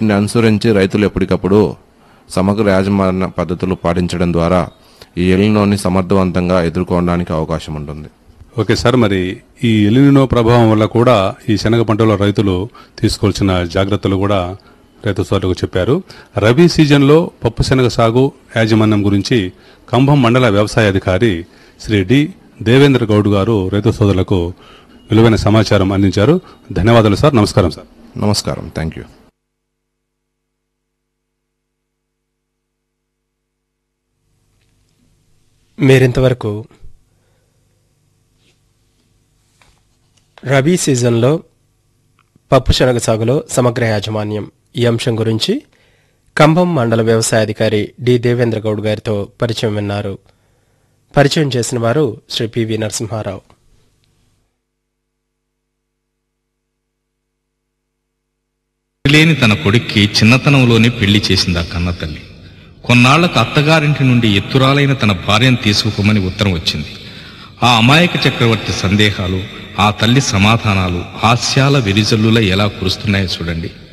దీన్ని అనుసరించి రైతులు ఎప్పటికప్పుడు సమగ్ర యాజమాన్య పద్ధతులు పాటించడం ద్వారా ఈ ఎల్నినోని సమర్థవంతంగా ఎదుర్కోవడానికి అవకాశం ఉంటుంది. ఓకే సార్, మరి ఈ ఎల్నినో ప్రభావం వల్ల కూడా ఈ శనగ పంటలో రైతులు తీసుకోవాల్సిన జాగ్రత్తలు కూడా రైతు సోదరులకు చెప్పారు. రబీ సీజన్లో పప్పు శనగ సాగు యాజమాన్యం గురించి కంభం మండల వ్యవసాయ అధికారి శ్రీ డి దేవేంద్ర గౌడ్ గారు రైతు సోదరులకు విలువైన సమాచారం అందించారు. ధన్యవాదాలు సార్. నమస్కారం సార్. నమస్కారం. Thank you. మీరింతవరకు రబీ సీజన్లో పప్పు శనగ సాగులో సమగ్ర యాజమాన్యం ఈ అంశం గురించి కంభం మండల వ్యవసాయ అధికారి డి దేవేంద్ర గౌడ్ గారితో పరిచయం విన్నారు. పరిచయం చేసిన వారు శ్రీ పివి నరసింహారావు. లేని తన కొడుక్కి చిన్నతనంలోనే పెళ్లి చేసింది ఆ కన్న తల్లి. కొన్నాళ్లకు అత్తగారింటి నుండి ఎత్తురాలైన తన భార్యను తీసుకుపోమని ఉత్తరం వచ్చింది. ఆ అమాయక చక్రవర్తి సందేహాలు, ఆ తల్లి సమాధానాలు హాస్యాల వెరిజల్లులా ఎలా కురుస్తున్నాయో చూడండి.